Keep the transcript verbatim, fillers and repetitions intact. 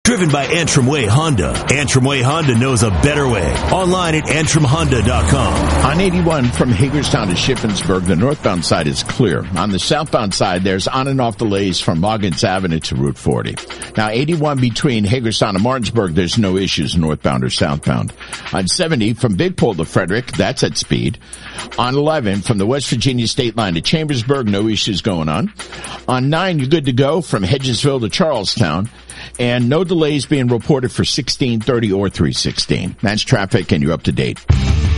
Driven by Antrim Way Honda. Antrim Way Honda knows a better way. Online at antrim honda dot com. On eighty-one from Hagerstown to Shippensburg, the northbound side is clear. On the southbound side, there's on and off delays from Moggins Avenue to Route forty. Now, eighty-one between Hagerstown and Martinsburg, there's no issues northbound or southbound. On seventy from Big Pole to Frederick, that's at speed. On eleven from the West Virginia state line to Chambersburg, no issues going on. On nine, you're good to go from Hedgesville to Charlestown. And no delays being reported for sixteen thirty or three sixteen. That's traffic, and you're up to date.